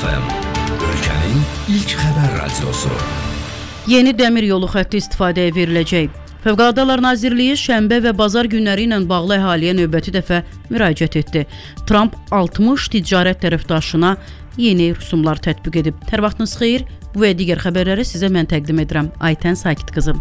FM, ölkənin ilk xəbər radiosu. Yeni dəmir yolu xətti istifadəyə veriləcək. Fövqəladə Hallar Nazirliyi şənbə və bazar günləri ilə bağlı əhaliyə növbəti dəfə müraciət etdi. Trump 60 ticarət tərəfdaşına yeni rüsumlar tətbiq edib. Hər vaxtınız xeyir, bu və digər xəbərləri sizə mən təqdim edirəm. Aytən Sakit qızım.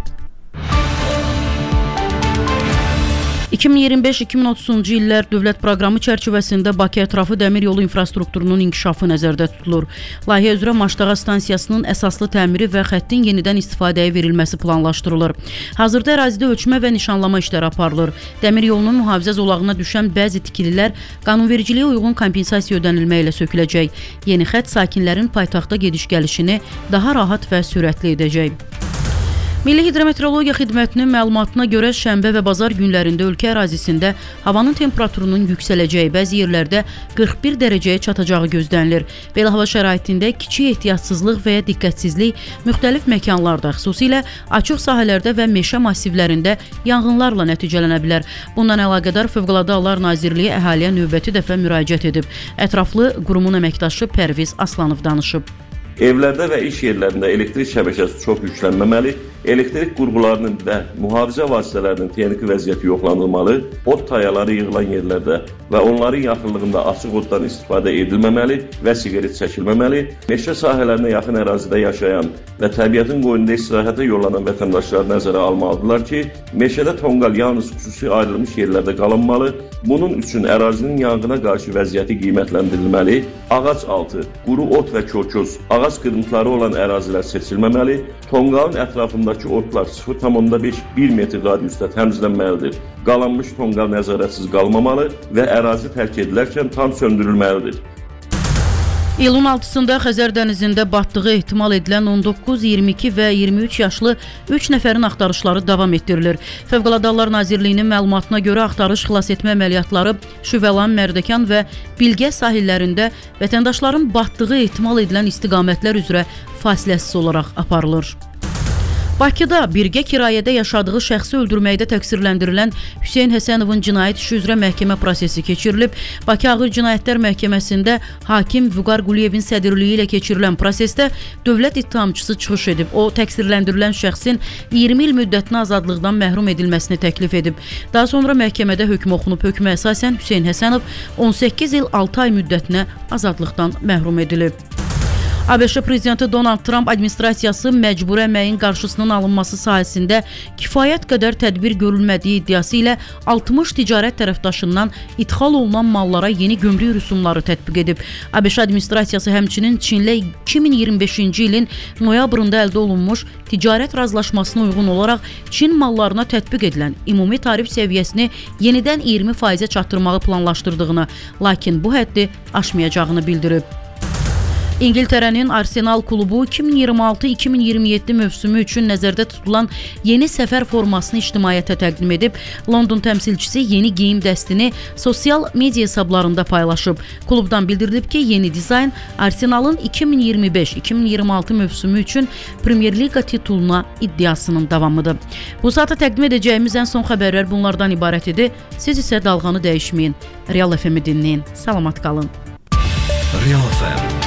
2025-2030-cu illər dövlət proqramı çərçivəsində Bakı ətrafı dəmir yolu infrastrukturunun inkişafı nəzərdə tutulur. Layihə üzrə Maşdağa stansiyasının əsaslı təmiri və xəttin yenidən istifadəyə verilməsi planlaşdırılır. Hazırda ərazidə ölçmə və nişanlama işləri aparılır. Dəmir yolunun mühafizə zolağına düşən bəzi tikililər qanunvericiliyə uyğun kompensasiya ödənilməklə söküləcək. Yeni xətt sakinlərin paytaxta gediş-gəlişini daha rahat və sürətli edəcək. Milli Hidrometeorologiya Xidmətinin məlumatına görə şənbə və bazar günlərində ölkə ərazisində havanın temperaturunun yüksələcəyi, bəzi yerlərdə 41 dərəcəyə çatacağı gözlənilir. Belə hava şəraitində kiçik ehtiyatsızlıq və ya diqqətsizlik müxtəlif məkanlarda, xüsusilə açıq sahələrdə və meşə massivlərində yanğınlarla nəticələnə bilər. Bundan əlaqədar Fövqəladə Hallar Nazirliyi əhaliyə növbəti dəfə müraciət edib. Ətraflı qurumun əməkdaşı Pərviz Aslanov danışıb. Evlərdə və iş yerlərində elektrik şəbəkəsi çox yüklənməməli, elektrik qurğularının və mühafizə vasitələrinin texniki vəziyyəti yoxlanılmalı, od tayaları yığılan yerlərdə və onların yaxınlığında açıq oddan istifadə edilməməli və siqaret çəkilməməli, meşə sahələrinə yaxın ərazidə yaşayan və təbiətin qoynunda istirahətə yollanan vətəndaşlar nəzərə almalıdırlar ki, meşədə tonqal yalnız xüsusi ayrılmış yerlərdə qalınmalı, bunun üçün ərazinin yanğına qarşı vəziyyəti qiymətləndirilməli, ağac altı, quru ot və körköz, ağac qırıntıları olan ərazilər seçilməməli, tonqalın ətrafındakı otlar 0,5-1 metr radiusda təmizlənməlidir. Qalanmış tonqal nəzarətsiz qalmamalı və ərazi tərk edilərkən tam söndürülməlidir. İyulun 6-sında Xəzər dənizində batdığı ehtimal edilən 19, 22 və 23 yaşlı 3 nəfərin axtarışları davam etdirilir. Fövqəladə Hallar Nazirliyinin məlumatına görə axtarış xilas etmə əməliyyatları Şüvəlan, Mərdəkan və Bilgə sahillərində vətəndaşların batdığı ehtimal edilən istiqamətlər üzrə fasiləsiz olaraq aparılır. Bakıda birgə kirayədə yaşadığı şəxsi öldürməkdə təqsirləndirilən Hüseyn Həsənovun cinayət işi üzrə məhkəmə prosesi keçirilib. Bakı Ağır Cinayətlər Məhkəməsində hakim Vüqar Quliyevin sədrliyi ilə keçirilən prosesdə dövlət ittihamçısı çıxış edib. O, təqsirləndirilən şəxsin 20 il müddətinə azadlıqdan məhrum edilməsini təklif edib. Daha sonra məhkəmədə hökm oxunub. Hökmə əsasən Hüseyn Həsənov 18 il 6 ay müddətinə azadlıqdan məhrum edilib. ABŞ prezidenti Donald Trump administrasiyası məcburi əməyin qarşısının alınması sahəsində kifayət qədər tədbir görülmədiyi iddiası ilə 60 ticarət tərəfdaşından idxal olunan mallara yeni gömrük rüsumları tətbiq edib. ABŞ administrasiyası həmçinin Çinlə 2025-ci ilin noyabrında əldə olunmuş ticarət razılaşmasına uyğun olaraq Çin mallarına tətbiq edilən ümumi tarif səviyyəsini yenidən 20%-ə çatdırmağı planlaşdırdığını, lakin bu həddi aşmayacağını bildirib. İngiltərənin Arsenal klubu 2026-2027 mövsümü üçün nəzərdə tutulan yeni səfər formasını ictimaiyyətə təqdim edib. London təmsilçisi yeni geyim dəstini sosial media hesablarında paylaşıb. Klubdan bildirilib ki, yeni dizayn Arsenalın 2025-2026 mövsümü üçün Premier Liqa tituluna iddiasının davamıdır. Bu saata təqdim edəcəyimiz ən son xəbərlər bunlardan ibarət idi. Siz isə dalğanı dəyişməyin. Real FM-i dinləyin. Salamat qalın. Real FM